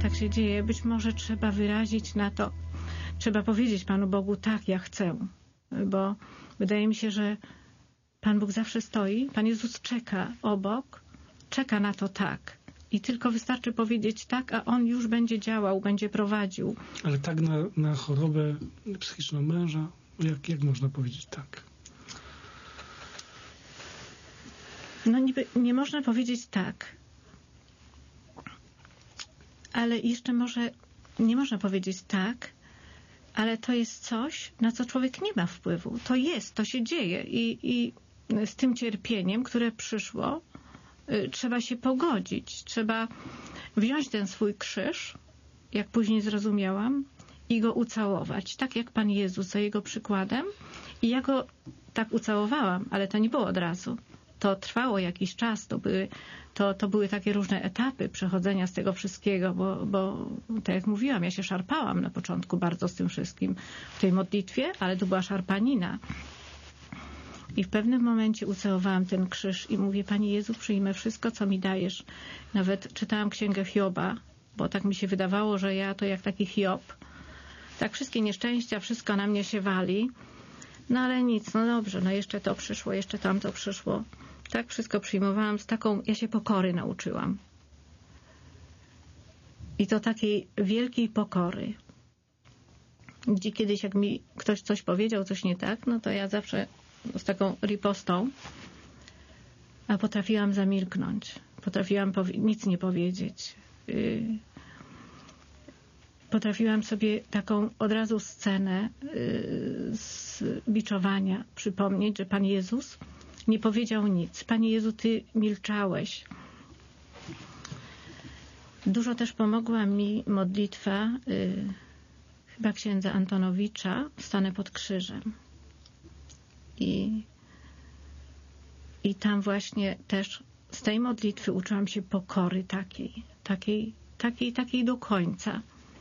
tak się dzieje. Być może trzeba wyrazić na to, trzeba powiedzieć Panu Bogu, tak, ja chcę. Bo wydaje mi się, że Pan Bóg zawsze stoi, Pan Jezus czeka obok, czeka na to tak. I tylko wystarczy powiedzieć tak, a On już będzie działał, będzie prowadził. Ale tak na chorobę psychiczną męża, jak można powiedzieć tak? No niby nie można powiedzieć tak. Ale jeszcze może nie można powiedzieć tak, ale to jest coś, na co człowiek nie ma wpływu. To jest, to się dzieje i z tym cierpieniem, które przyszło, trzeba się pogodzić. Trzeba wziąć ten swój krzyż, jak później zrozumiałam, i go ucałować. Tak jak Pan Jezus, za Jego przykładem. I ja go tak ucałowałam, ale to nie było od razu. To trwało jakiś czas. To były takie różne etapy przechodzenia z tego wszystkiego, bo tak jak mówiłam, ja się szarpałam na początku bardzo z tym wszystkim w tej modlitwie, ale to była szarpanina. I w pewnym momencie ucałowałam ten krzyż i mówię, Panie Jezu, przyjmę wszystko, co mi dajesz. Nawet czytałam księgę Hioba, bo tak mi się wydawało, że ja to jak taki Hiob. Tak wszystkie nieszczęścia, wszystko na mnie się wali. No ale nic, no dobrze, no jeszcze to przyszło, jeszcze tamto przyszło. Tak wszystko przyjmowałam z taką, ja się pokory nauczyłam. I to takiej wielkiej pokory. Gdzie kiedyś jak mi ktoś coś powiedział, coś nie tak, no to ja zawsze z taką ripostą, a potrafiłam zamilknąć. Potrafiłam nic nie powiedzieć. Potrafiłam sobie taką od razu scenę z biczowania przypomnieć, że Pan Jezus nie powiedział nic. Panie Jezu, Ty milczałeś. Dużo też pomogła mi modlitwa chyba księdza Antonowicza, Stanę pod krzyżem. I tam właśnie też z tej modlitwy uczyłam się pokory takiej do końca.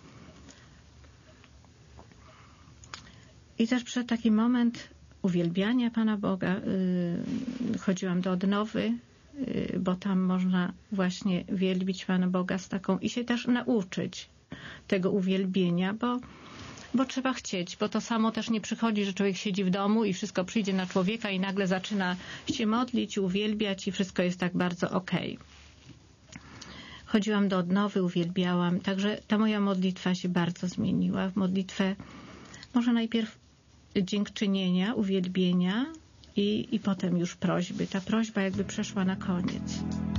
I też przed taki moment uwielbiania Pana Boga chodziłam do odnowy, bo tam można właśnie wielbić Pana Boga z taką i się też nauczyć tego uwielbienia, bo trzeba chcieć, bo to samo też nie przychodzi, że człowiek siedzi w domu i wszystko przyjdzie na człowieka i nagle zaczyna się modlić, uwielbiać i wszystko jest tak bardzo okej. Chodziłam do odnowy, uwielbiałam, także ta moja modlitwa się bardzo zmieniła w modlitwę może najpierw dziękczynienia, uwielbienia i potem już prośby. Ta prośba jakby przeszła na koniec.